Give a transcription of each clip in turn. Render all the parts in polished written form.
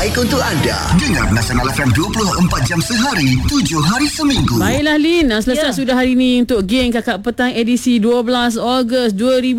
Baik untuk anda. Dengar Nasional FM 24 jam sehari, 7 hari seminggu. Baiklah Lin, selesai sudah hari ni untuk geng Kakak Petang edisi 12 Ogos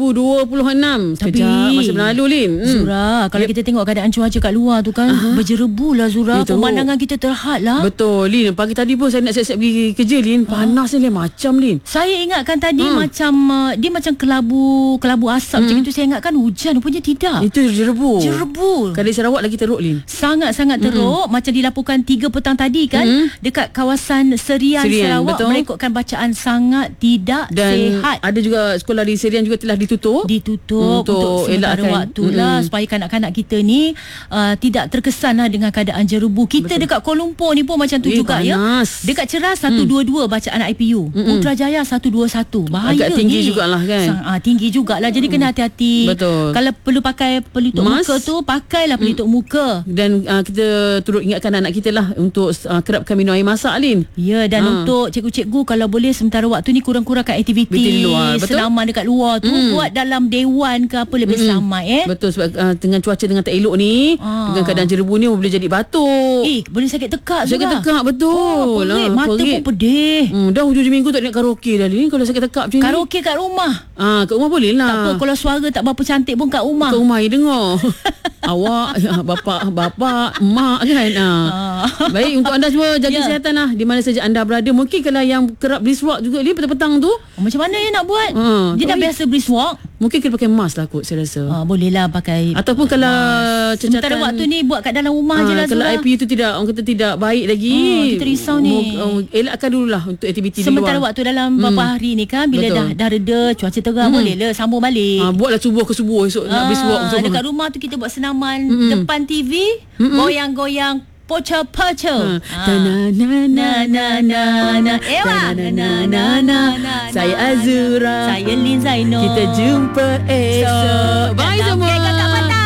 2026. Sekejap masa berlalu Lin. Zura, kalau kita tengok keadaan cuaca kat luar tu kan, berjerebu lah Zura. Pemandangan kita terhad lah. Betul Lin, pagi tadi pun saya nak siap-siap pergi kerja Lin. Panas ni macam Lin. Saya ingatkan tadi macam dia macam kelabu asap macam itu. Saya ingatkan hujan, rupanya tidak. Itu jerebu. Kalau di Sarawak lagi teruk Lin. Sangat-sangat teruk. Macam dilaporkan 3 petang tadi kan, dekat kawasan Serian Sarawak, betul. merekodkan bacaan sangat tidak Dan sihat. ada juga sekolah di Serian juga telah ditutup untuk sementara waktu lah, supaya kanak-kanak kita ni tidak terkesan lah dengan keadaan jerebu. Kita dekat Kuala Lumpur ni pun macam tu juga panas. ya. Dekat Ceras 122 bacaan IPU, Putrajaya 121. Bahaya agak tinggi ni. jugalah kan. Tinggi jugalah. Jadi kena hati-hati. Betul. Kalau perlu pakai pelitup muka tu, pakailah pelitup muka. Dan kita turut ingatkan anak kita lah untuk kerapkan minum air masak Lin. Ya, dan untuk cikgu-cikgu kalau boleh sementara waktu ni kurang-kurangkan aktiviti senaman dekat luar tu, buat dalam dewan ke apa, lebih selamat Betul, sebab dengan cuaca dengan tak elok ni, dengan keadaan jerebu ni boleh jadi batuk. Boleh sakit tekak juga. Sakit tekak betul. Perit, mata pun pedih. Dah hujung minggu tak nak karaoke dah Lin. Kalau sakit tekak macam ni, Karaoke kat rumah. kat rumah boleh lah. Tak apa, kalau suara tak berapa cantik pun kat rumah. Kat rumah air dengar. Awak, bapak, mak kan. Baik, untuk anda semua jaga kesihatan lah di mana saja anda berada. Mungkin kalau yang kerap brisk walk juga Lin petang-petang tu, macam mana ya nak buat? Dia dah biasa brisk walk. mungkin kena pakai mask lah kot, saya rasa. Boleh lah pakai. Ataupun kalau sementara waktu ni buat kat dalam rumah je lah. Kalau IPU tu tidak, orang kata tidak baik lagi, kita risau ni. Elakkan dululah untuk aktiviti di luar. Sementara waktu dalam beberapa hari ni kan, bila dah reda, cuaca terang, boleh lah sambung balik. Buatlah subuh ke subuh esok nak brisk walk semua. Dekat rumah tu kita buat senaman depan TV, goyang-goyang poca-poca. Saya Azura, saya Lin Zainal. kita jumpa esok. Bye semua.